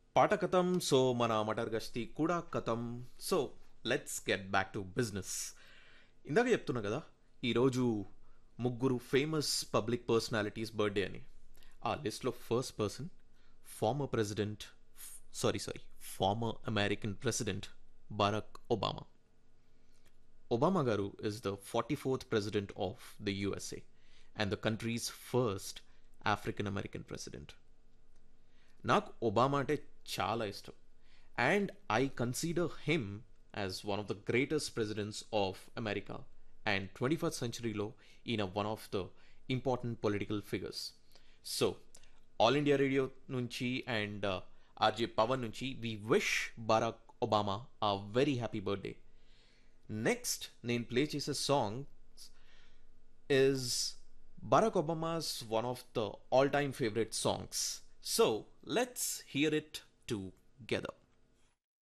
పాట కథం సో మన మటర్ గష్తి కూడా కథం so let's get back to business. ఇందాక చెప్తున్నా కదా, ఈరోజు ముగ్గురు ఫేమస్ పబ్లిక్ పర్సనాలిటీస్ బర్త్డే అని. ఆ లిస్ట్లో first person former president sorry farmer American president Barack Obama. Obama గారు is the 44th president of the USA and the countries first African American president. నాకు ఒబామా అంటే చాలా ఇష్టం and I consider him as one of the greatest presidents of America and 21st సెంచరీలో ఈయన one of the important political figures. So all India radio నుంచి and RJ Pawan నుంచి we wish Barack Obama ఆ very happy birthday. Next నేను play చేసే song is Barack Obama's one of the all time favorite songs. So let's hear it together.